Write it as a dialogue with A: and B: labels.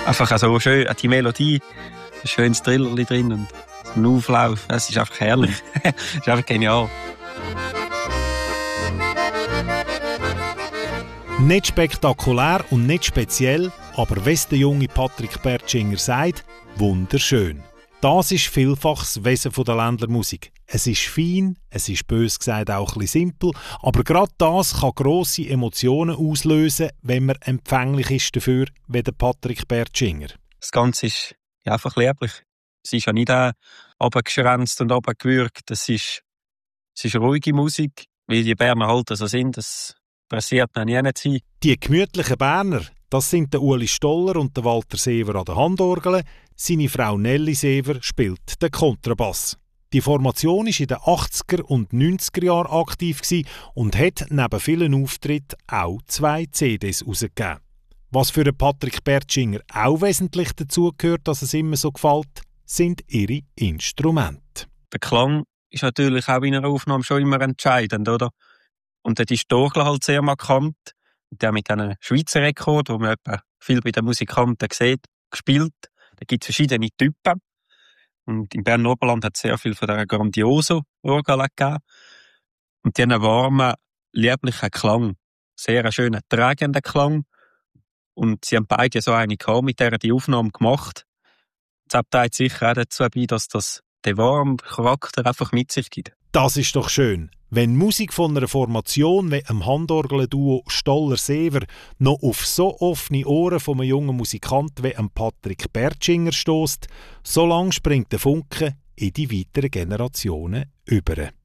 A: Einfach so schön, die Melodie, ein schönes Trillerli drin und ein Auflauf. Es ist einfach herrlich. Es ist einfach genial.
B: Nicht spektakulär und nicht speziell, aber wie es der junge Patrick Bertschinger sagt, wunderschön. Das ist vielfach das Wesen der Ländlermusik. Es ist fein, es ist bös gesagt auch ein bisschen simpel, aber gerade das kann grosse Emotionen auslösen, wenn man empfänglich ist dafür, wie der Patrick Bertschinger.
A: Das Ganze ist einfach lieblich. Es ist ja nicht runtergeschränzt und runtergewürgt. Es ist ruhige Musik, wie die Berner halt so sind. Das passiert noch nie sein.
B: Die gemütlichen Berner, das sind der Uli Stoller und der Walter Sever an der Handorgel. Seine Frau Nelly Sever spielt den Kontrabass. Die Formation war in den 80er und 90er Jahren aktiv und hat neben vielen Auftritten auch 2 CDs herausgegeben. Was für den Patrick Bertschinger auch wesentlich dazugehört, dass es immer so gefällt, sind ihre Instrumente.
A: Der Klang ist natürlich auch in einer Aufnahme schon immer entscheidend, oder? Und dort ist die Orgel halt sehr markant. Der mit einem Schweizer Rekord, wo man etwa viel bei den Musikanten sieht, gespielt. Da gibt es verschiedene Typen. Und im Berner Oberland hat es sehr viel von dieser Grandioso-Orgel gegeben. Und die haben einen warmen, lieblichen Klang. Sehr schönen, tragenden Klang. Und sie haben beide so eine gehabt, mit der die Aufnahme gemacht. Das trägt sicher auch dazu bei, dass das den warmen Charakter einfach mit sich gibt.
B: Das ist doch schön. Wenn Musik von einer Formation wie einem Handorgel-Duo Stoller-Sever noch auf so offene Ohren von einem jungen Musikanten wie Patrick Bertschinger stößt, so lang springt der Funke in die weiteren Generationen über.